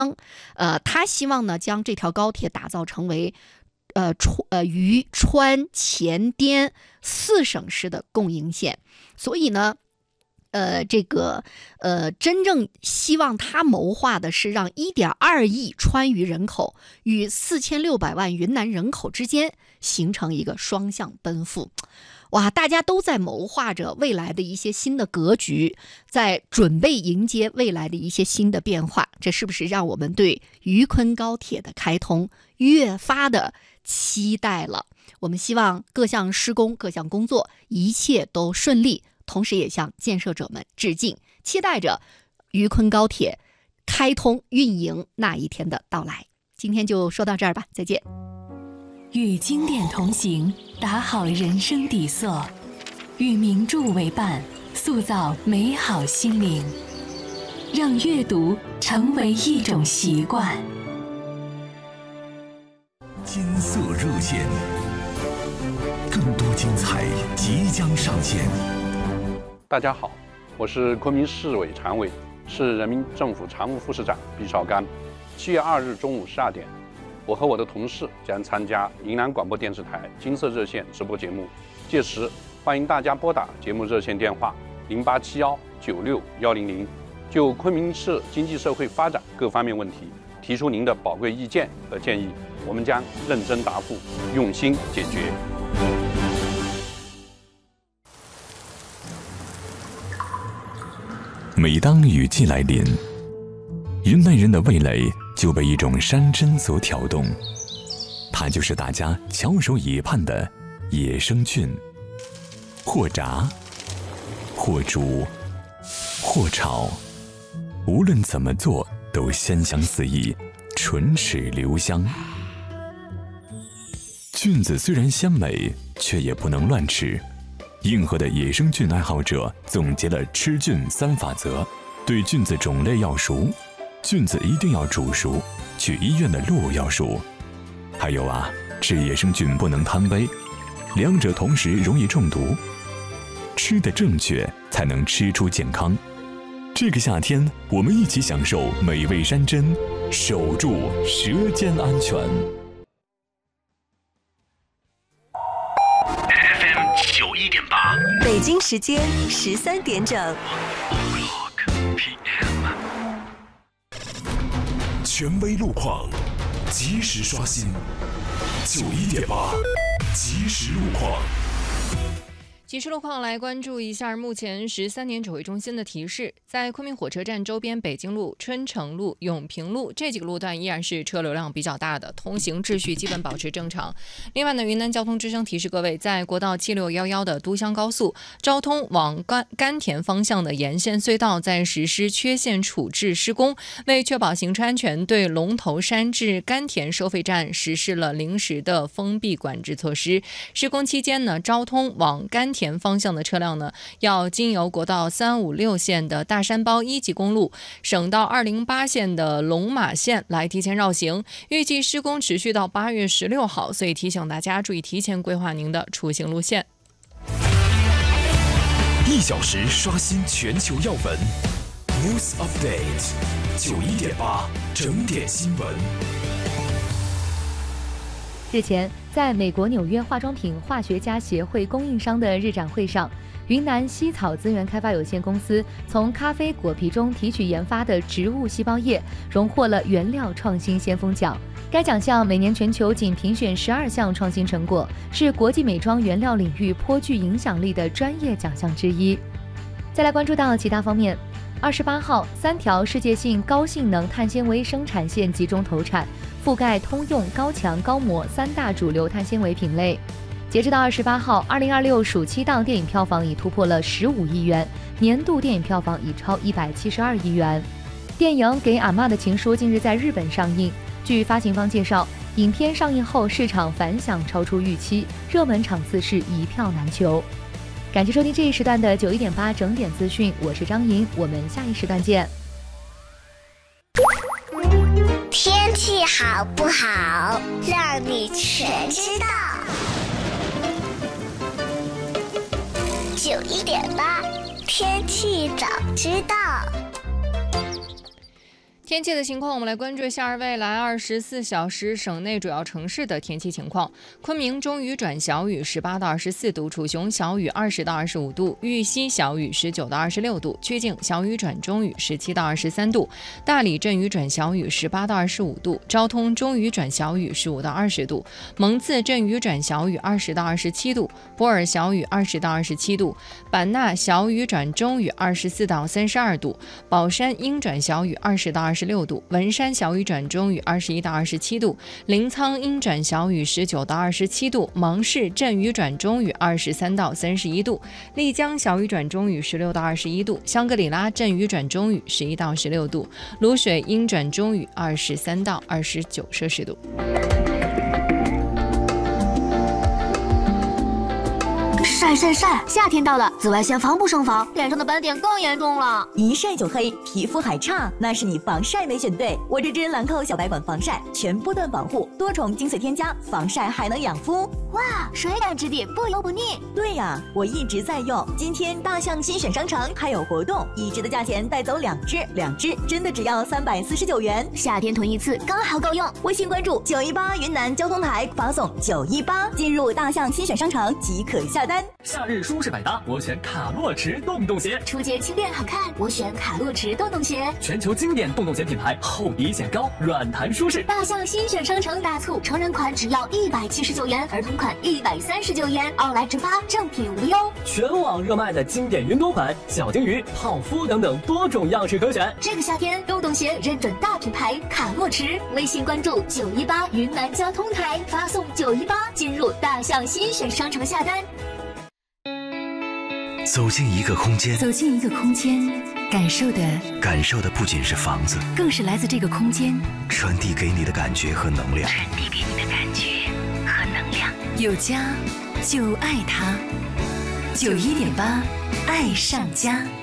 他希望呢将这条高铁打造成为渝川黔滇4省市的共赢线，所以呢。真正希望他谋划的是让1.2亿川渝人口与4600万云南人口之间形成一个双向奔赴。哇，大家都在谋划着未来的一些新的格局，在准备迎接未来的一些新的变化，这是不是让我们对渝昆高铁的开通越发的期待了？我们希望各项施工、各项工作一切都顺利，同时也向建设者们致敬，期待着渝昆高铁开通运营那一天的到来。今天就说到这儿吧，再见。 与经典同行，打好人生底色；与名著为伴，塑造美好心灵。让阅读成为一种习惯。 金色热线，更多精彩即将上线。 大家好，我是昆明市委常委，市人民政府常务副市长毕绍刚。7月2日中午12点，我和我的同事将参加云南广播电视台金色热线直播节目，届时欢迎大家拨打节目热线电话0871961000，就昆明市经济社会发展各方面问题提出您的宝贵意见和建议，我们将认真答复，用心解决。 每当雨季来临，云南人的味蕾就被一种山珍所挑动，它就是大家翘首以盼的野生菌。或炸，或煮，或炒，无论怎么做都鲜香四溢，唇齿留香。菌子虽然鲜美，却也不能乱吃。硬核的野生菌爱好者总结了吃菌3法则：对菌子种类要熟，菌子一定要煮熟，去医院的路要熟。还有啊，吃野生菌不能贪杯，两者同时容易中毒。吃得正确，才能吃出健康。这个夏天，我们一起享受美味山珍，守住舌尖安全。 北京时间13点整。 权威路况，及时刷新。91.8，即时路况。 即时路况来关注一下目前13点指挥中心的提示，在昆明火车站周边北京路、春城路、永平路这几个路段依然是车流量比较大的，通行秩序基本保持正常。另外呢，云南交通之声提示各位，在国道7611的都湘高速昭通往甘田方向的沿线隧道在实施缺陷处置施工，为确保行车安全，对龙头山至甘田收费站实施了临时的封闭管制措施。施工期间呢，昭通往甘田方向的车辆呢，要经由国道356线的大山包1级公路、省道208线的龙马线来提前绕行。预计施工持续到8月16号，所以提醒大家注意提前规划您的出行路线。 1小时刷新全球要闻 ，News Update 91.8整点新闻。 日前，在美国纽约化妆品化学家协会供应商的日展会上，云南西草资源开发有限公司从咖啡果皮中提取研发的植物细胞液荣获了原料创新先锋奖。该奖项每年全球仅评选12项创新成果，是国际美妆原料领域颇具影响力的专业奖项之一。再来关注到其他方面，28号，3条世界性高性能碳纤维生产线集中投产，覆盖通用、高强、高模3大主流碳纤维品类。截至到28号，2026暑期档电影票房已突破了15亿元，年度电影票房已超172亿元。电影《给阿嬷的情书》近日在日本上映，据发行方介绍，影片上映后市场反响超出预期，热门场次是一票难求。感谢收听这一时段的91.8整点资讯，我是张莹，我们下一时段见。 天气好不好，让你全知道。91.8天气早知道。 天气的情况，我们来关注一下未来24小时省内主要城市的天气情况。昆明中雨转小雨，18到24度；楚雄小雨，20到25度；玉溪小雨，19到26度；曲靖小雨转中雨，17到23度；大理阵雨转小雨，18到25度；昭通中雨转小雨，15到20度；蒙自阵雨转小雨，20到27度；博尔小雨，20到27度；版纳小雨转中雨，24到32度；宝山阴转小雨，20到26度；文山小雨转中雨，21到27度；临沧阴转小雨，19到27度；芒市阵雨转中雨，23到31度；丽江小雨转中雨，16到21度；香格里拉阵雨转中雨，11到16度；卤水阴转中雨，23到29摄氏度。 晒晒晒！夏天到了，紫外线防不胜防，脸上的斑点更严重了。 一晒就黑，皮肤还差，那是你防晒没选对。我这支兰蔻小白管防晒，全波段保护，多重精粹添加，防晒还能养肤。 哇，水感质地，不油不腻。 对呀，我一直在用。今天大象新选商城还有活动，1支的价钱带走2支，2支真的只要349元。 夏天囤一次刚好够用。 微信关注918云南交通台，发送918进入大象新选商城即可下单。 夏日舒适百搭，我选卡洛驰洞洞鞋。 初见轻便好看，我选卡洛驰洞洞鞋。 全球经典洞洞鞋品牌，厚底显高，软弹舒适。 大象新选商城大促，成人款只要179元，儿童款139元，奥莱直发，正品无忧。 全网热卖的经典云朵款、小金鱼、泡芙等等多种样式可选。 这个夏天，洞洞鞋认准大品牌卡洛驰。微信关注918云南交通台，发送918进入大象新选商城下单。 走进一个空间， 感受的不仅是房子， 更是来自这个空间传递给你的感觉和能量。 有家就爱它，91.8爱上家。